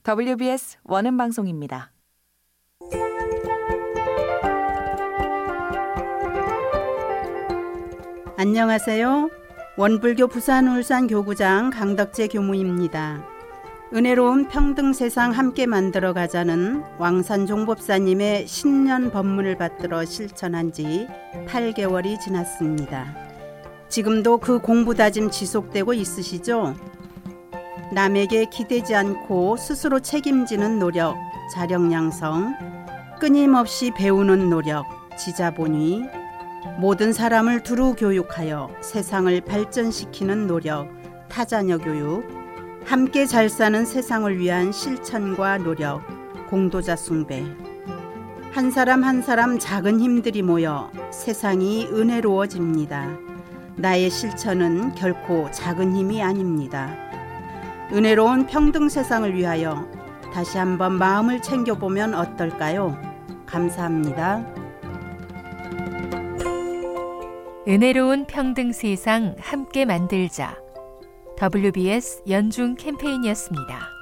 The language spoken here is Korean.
WBS 원음 방송입니다. 안녕하세요. 원불교 부산 울산 교구장 강덕재 교무입니다. 은혜로운 평등 세상 함께 만들어 가자는 왕산 종법사님의 신년 법문을 받들어 실천한 지 8개월이 지났습니다. 지금도 그 공부다짐 지속되고 있으시죠? 남에게 기대지 않고 스스로 책임지는 노력, 자력양성, 끊임없이 배우는 노력, 지자본위, 모든 사람을 두루 교육하여 세상을 발전시키는 노력, 타자녀 교육, 함께 잘 사는 세상을 위한 실천과 노력, 공도자 숭배. 한 사람 한 사람 작은 힘들이 모여 세상이 은혜로워집니다. 나의 실천은 결코 작은 힘이 아닙니다. 은혜로운 평등 세상을 위하여 다시 한번 마음을 챙겨보면 어떨까요? 감사합니다. 은혜로운 평등 세상 함께 만들자. WBS 연중 캠페인이었습니다.